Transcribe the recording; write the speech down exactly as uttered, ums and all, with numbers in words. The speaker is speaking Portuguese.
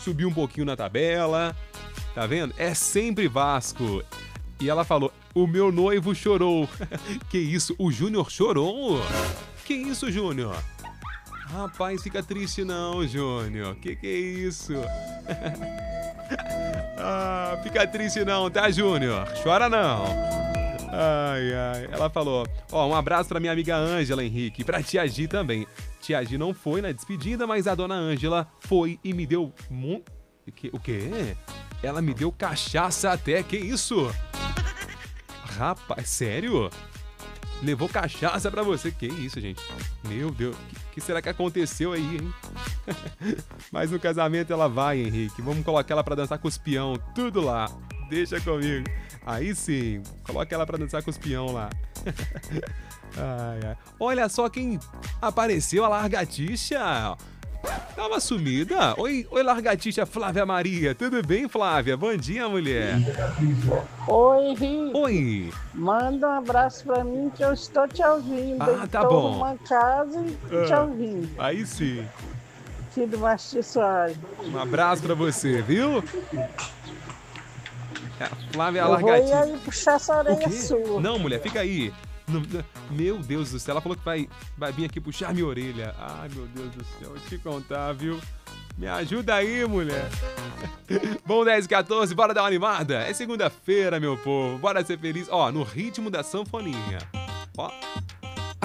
subiu um pouquinho na tabela. Tá vendo? É sempre Vasco. E ela falou, o meu noivo chorou. Que isso? O Júnior chorou? Que isso, Júnior? Rapaz, fica triste não, Júnior. Que que é isso? Ah, fica triste não, tá, Júnior? Chora não. Ai, ai. Ela falou, ó, um abraço pra minha amiga Ângela, Henrique. E pra tia Gi também. Tia Gi não foi na despedida, mas a dona Ângela foi e me deu... Mu... O quê? Ela me deu cachaça até, que isso? Rapaz, sério? Levou cachaça pra você, que isso, gente? Meu Deus, o que, que será que aconteceu aí, hein? Mas no casamento ela vai, Henrique. Vamos colocar ela pra dançar com os peão, tudo lá. Deixa comigo. Aí sim, coloca ela pra dançar com os peão lá. Ai, ai. Olha só quem apareceu, a Largatixa. Tava sumida. Oi, oi, Largatixa Flávia Maria. Tudo bem, Flávia? Bom dia, mulher. Oi, Henrique. Oi. Manda um abraço pra mim que eu estou te ouvindo. Ah, tá estou bom. numa casa e Ah, te ouvindo. Aí sim. Aqui do Mastro Soares. Um abraço pra você, viu? É, Flávia Eu vou ir Largatixa. aí puxar essa O orelha quê? sua. Não, mulher, fica aí. Não, não. Meu Deus do céu, ela falou que vai, vai vir aqui puxar minha orelha. Ai, meu Deus do céu, vou te contar, viu? Me ajuda aí, mulher. Bom, dez e quatorze, bora dar uma animada? É segunda-feira, meu povo, bora ser feliz. Ó, no ritmo da sanfoninha. Ó.